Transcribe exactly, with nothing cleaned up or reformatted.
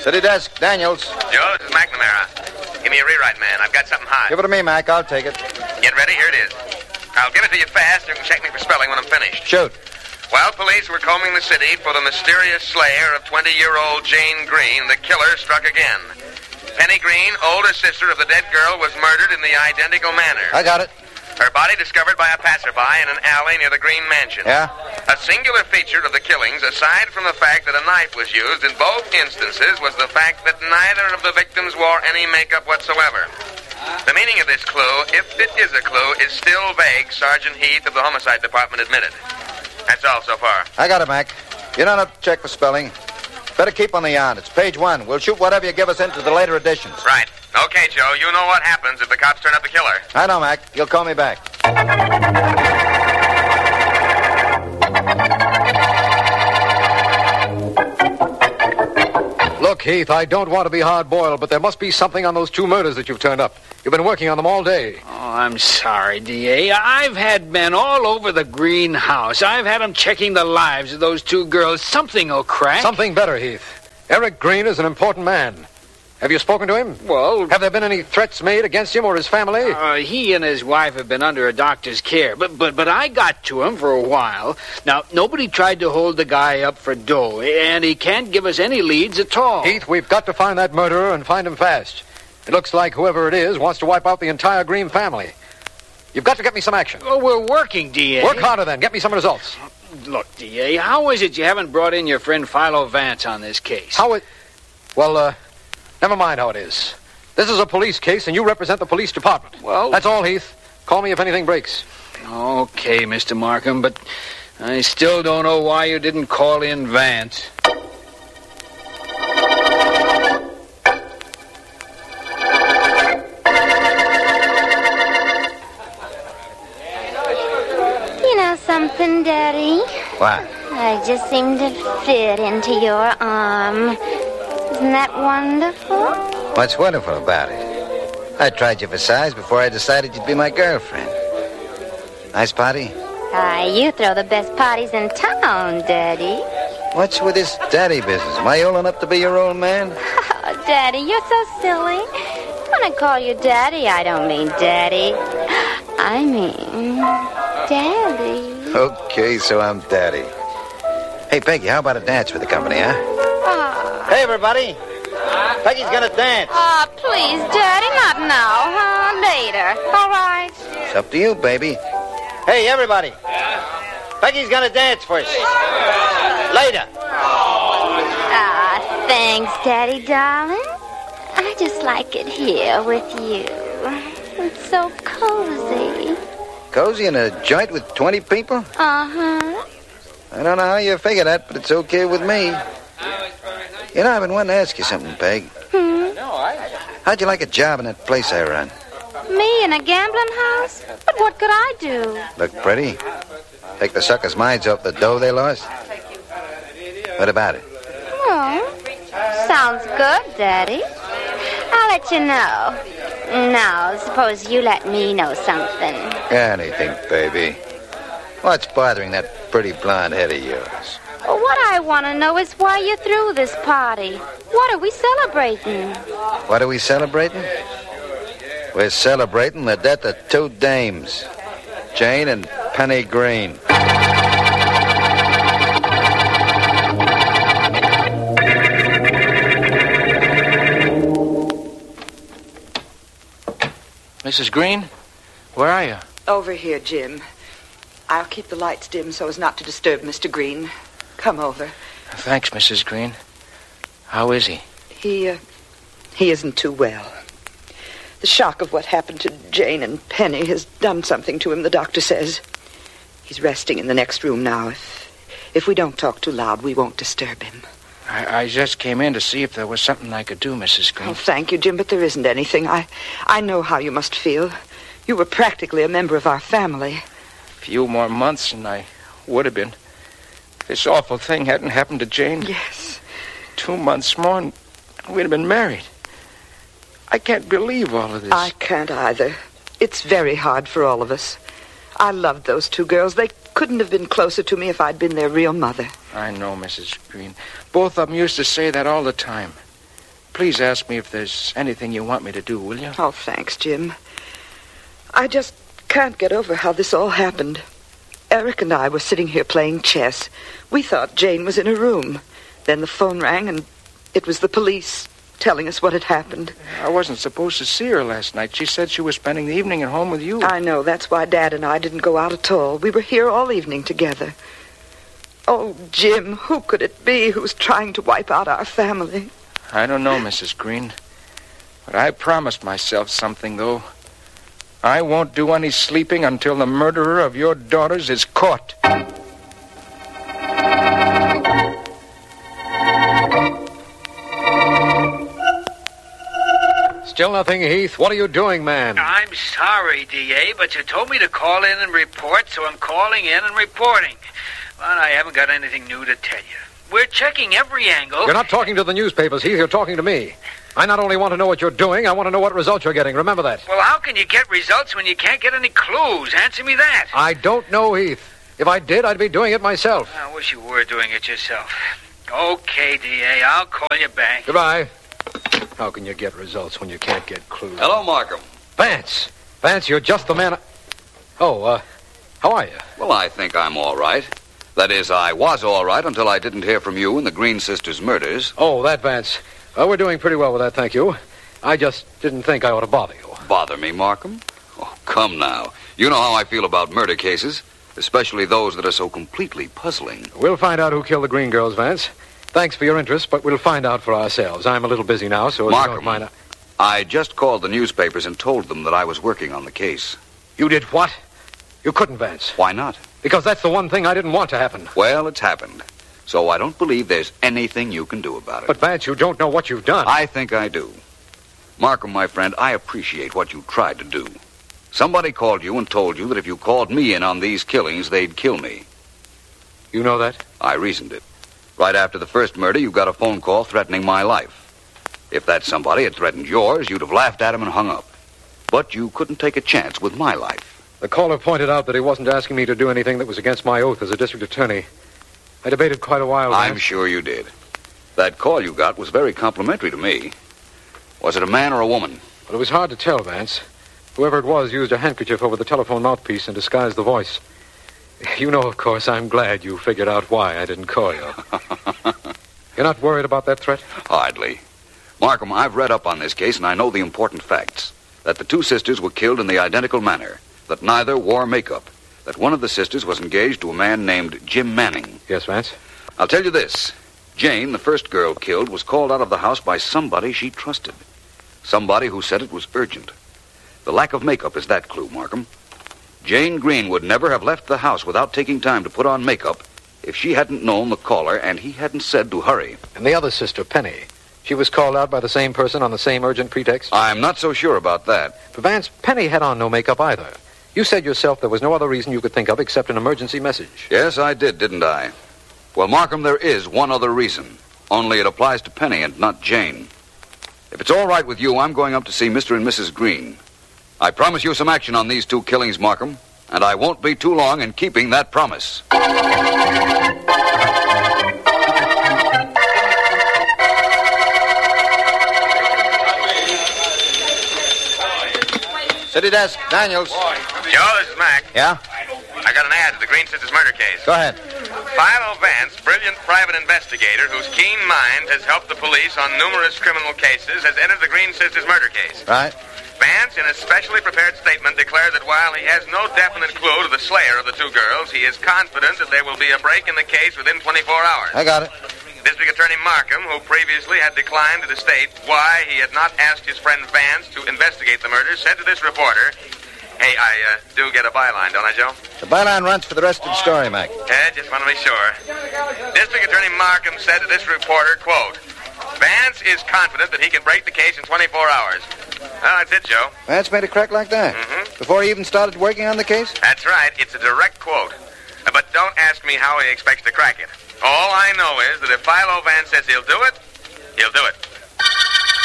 City desk, Daniels. Joe, this is McNamara. Give me a rewrite, man. I've got something hot. Give it to me, Mac. I'll take it. Get ready. Here it is. I'll give it to you fast. You can check me for spelling when I'm finished. Shoot. While police were combing the city for the mysterious slayer of twenty-year-old Jane Green, the killer struck again. Penny Green, older sister of the dead girl, was murdered in the identical manner. I got it. Her body discovered by a passerby in an alley near the Green Mansion. Yeah? A singular feature of the killings, aside from the fact that a knife was used in both instances, was the fact that neither of the victims wore any makeup whatsoever. The meaning of this clue, if it is a clue, is still vague, Sergeant Heath of the Homicide Department admitted. That's all so far. I got it, Mac. You don't have to check for spelling. Better keep on the yarn. It's page one. We'll shoot whatever you give us into the later editions. Right. Okay, Joe, you know what happens if the cops turn up the killer. I know, Mac. You'll call me back. Look, Heath, I don't want to be hard-boiled, but there must be something on those two murders that you've turned up. You've been working on them all day. Oh, I'm sorry, D A. I've had men all over the greenhouse. I've had them checking the lives of those two girls. Something will crack. Something better, Heath. Eric Green is an important man. Have you spoken to him? Well... Have there been any threats made against him or his family? Uh, he and his wife have been under a doctor's care, but, but, but I got to him for a while. Now, nobody tried to hold the guy up for dough, and he can't give us any leads at all. Heath, we've got to find that murderer and find him fast. It looks like whoever it is wants to wipe out the entire Green family. You've got to get me some action. Oh, we're working, D A. Work harder then. Get me some results. Look, D A, how is it you haven't brought in your friend Philo Vance on this case? How it... Well, uh... never mind how it is. This is a police case, and you represent the police department. Well... That's all, Heath. Call me if anything breaks. Okay, Mister Markham, but I still don't know why you didn't call in Vance. You know something, Daddy? What? I just seem to fit into your arm. Isn't that wonderful? What's wonderful about it? I tried you for size before I decided you'd be my girlfriend. Nice party? Ah, you throw the best parties in town, Daddy. What's with this daddy business? Am I old enough to be your old man? Oh, Daddy, you're so silly. When I call you Daddy, I don't mean Daddy. I mean Daddy. Okay, so I'm daddy. Hey, Peggy, how about a dance with the company, huh? Oh, Hey, everybody. Peggy's gonna dance. oh please, Daddy, not now, huh? Later. All right. It's up to you, baby. Hey, everybody. Peggy's gonna dance first. Later. Ah, thanks, Daddy, darling. I just like it here with you. It's so cozy. Cozy in a joint with twenty people? Uh-huh. I don't know how you figure that, but it's okay with me. You know, I've been wanting to ask you something, Peg. Hmm? How'd you like a job in that place I run? Me in a gambling house? But what could I do? Look pretty. Take the suckers' minds off the dough they lost. What about it? Oh, sounds good, Daddy. I'll let you know. Now, suppose you let me know something. Anything, baby. What's bothering that pretty blonde head of yours? Well, what I want to know is why you threw this party. What are we celebrating? What are we celebrating? We're celebrating the death of two dames, Jane and Penny Green. Missus Green, where are you? Over here, Jim. I'll keep the lights dim so as not to disturb Mister Green. Come over. Thanks, Missus Green. How is he? He, uh, he isn't too well. The shock of what happened to Jane and Penny has done something to him, the doctor says. He's resting in the next room now. If, if we don't talk too loud, we won't disturb him. I, I just came in to see if there was something I could do, Missus Green. Oh, thank you, Jim, but there isn't anything. I, I know how you must feel. You were practically a member of our family. A few more months and I would have been. This awful thing hadn't happened to Jane. Yes. Two months more and we'd have been married. I can't believe all of this. I can't either. It's very hard for all of us. I loved those two girls. They couldn't have been closer to me if I'd been their real mother. I know, Missus Green. Both of them used to say that all the time. please ask me if there's anything you want me to do, will you? Oh, thanks, Jim. I just can't get over how this all happened. Eric and I were sitting here playing chess. We thought Jane was in her room. Then the phone rang, and it was the police telling us what had happened. I wasn't supposed to see her last night. She said she was spending the evening at home with you. I know. That's why Dad and I didn't go out at all. We were here all evening together. Oh, Jim, who could it be who's trying to wipe out our family? I don't know, Missus Green. But I promised myself something, though. I won't do any sleeping until the murderer of your daughters is caught. Still nothing, Heath. What are you doing, man? I'm sorry, D A, but you told me to call in and report, so I'm calling in and reporting. But I haven't got anything new to tell you. We're checking every angle. You're not talking to the newspapers, Heath. You're talking to me. I not only want to know what you're doing, I want to know what results you're getting. Remember that. Well, how can you get results when you can't get any clues? Answer me that. I don't know, Heath. If I did, I'd be doing it myself. I wish you were doing it yourself. Okay, D A, I'll call you back. Goodbye. How can you get results when you can't get clues? Hello, Markham. Vance. Vance, you're just the man I... Oh, uh, how are you? Well, I think I'm all right. That is, I was all right until I didn't hear from you in the Green sisters' murders. Oh, that, Vance. Uh, we're doing pretty well with that, thank you. I just didn't think I ought to bother you. Bother me, Markham? Oh, come now. You know how I feel about murder cases, especially those that are so completely puzzling. We'll find out who killed the Green girls, Vance. Thanks for your interest, but we'll find out for ourselves. I'm a little busy now, so if you don't mind... I just called the newspapers and told them that I was working on the case. You did what? You couldn't, Vance. Why not? Because that's the one thing I didn't want to happen. Well, it's happened. So I don't believe there's anything you can do about it. But, Vance, you don't know what you've done. I think I do. Markham, my friend, I appreciate what you tried to do. Somebody called you and told you that if you called me in on these killings, they'd kill me. You know that? I reasoned it. Right after the first murder, you got a phone call threatening my life. If that somebody had threatened yours, you'd have laughed at him and hung up. But you couldn't take a chance with my life. The caller pointed out that he wasn't asking me to do anything that was against my oath as a district attorney. I debated quite a while. I'm Vance. sure you did. That call you got was very complimentary to me. Was it a man or a woman? Well, it was hard to tell, Vance. Whoever it was used a handkerchief over the telephone mouthpiece and disguised the voice. You know, of course, I'm glad you figured out why I didn't call you. You're not worried about that threat? Hardly. Markham, I've read up on this case, and I know the important facts. That the two sisters were killed in the identical manner. That neither wore makeup. That one of the sisters was engaged to a man named Jim Manning. Yes, Vance? I'll tell you this. Jane, the first girl killed, was called out of the house by somebody she trusted. Somebody who said it was urgent. The lack of makeup is that clue, Markham. Jane Green would never have left the house without taking time to put on makeup if she hadn't known the caller and he hadn't said to hurry. And the other sister, Penny, she was called out by the same person on the same urgent pretext? I'm not so sure about that. But Vance, Penny had on no makeup either. You said yourself there was no other reason you could think of except an emergency message. Yes, I did, didn't I? Well, Markham, there is one other reason. Only it applies to Penny and not Jane. If it's all right with you, I'm going up to see Mister and Missus Green. I promise you some action on these two killings, Markham, and I won't be too long in keeping that promise. City desk, Daniels. Joe, this is Mac. Yeah? I got an ad to the Green Sisters murder case. Go ahead. Philo Vance, brilliant private investigator whose keen mind has helped the police on numerous criminal cases, has entered the Green Sisters murder case. Right. Vance, in a specially prepared statement, declared that while he has no definite clue to the slayer of the two girls, he is confident that there will be a break in the case within twenty-four hours. I got it. District Attorney Markham, who previously had declined to state why he had not asked his friend Vance to investigate the murder, said to this reporter, "Hey, I uh, do get a byline, don't I, Joe?" The byline runs for the rest of the story, Mac. Yeah, just want to be sure. District Attorney Markham said to this reporter, quote, "Vance is confident that he can break the case in twenty-four hours." Well, that's it, Joe. Vance made a crack like that? Mm-hmm. Before he even started working on the case? That's right. It's a direct quote. Uh, But don't ask me how he expects to crack it. All I know is that if Philo Vance says he'll do it, he'll do it.